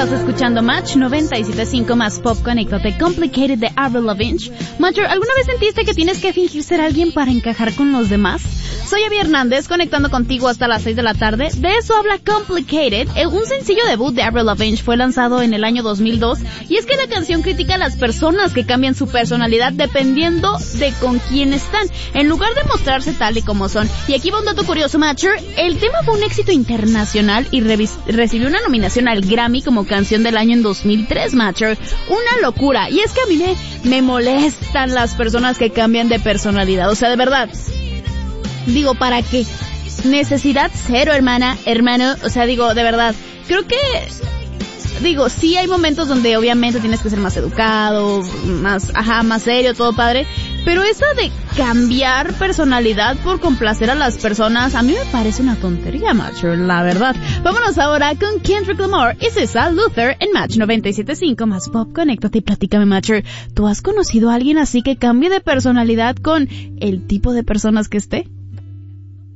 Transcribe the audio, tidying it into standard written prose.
Estás escuchando Match 97.5 más Pop. Conéctate. Complicated de Avril Lavigne. Matcher, ¿alguna vez sentiste que tienes que fingir ser alguien para encajar con los demás? Soy Abby Hernández, conectando contigo hasta las 6 de la tarde. De eso habla Complicated. Un sencillo debut de Avril Lavigne fue lanzado en el año 2002. Y es que la canción critica a las personas que cambian su personalidad dependiendo de con quién están, en lugar de mostrarse tal y como son. Y aquí va un dato curioso, Matcher. El tema fue un éxito internacional y recibió una nominación al Grammy como canción del año en 2003, Matcher. Una locura. Y es que a mí me molestan las personas que cambian de personalidad. O sea, de verdad. Digo, ¿para qué? Necesidad cero, hermano. O sea, digo, de verdad. Creo que... Digo, sí hay momentos donde obviamente tienes que ser más educado, más serio, todo padre. Pero esa de cambiar personalidad por complacer a las personas, a mí me parece una tontería, Matcher, la verdad. Vámonos ahora con Kendrick Lamar y César Luther en Match 97.5 más Pop. Conéctate y platícame, Matcher. ¿Tú has conocido a alguien así que cambie de personalidad con el tipo de personas que esté?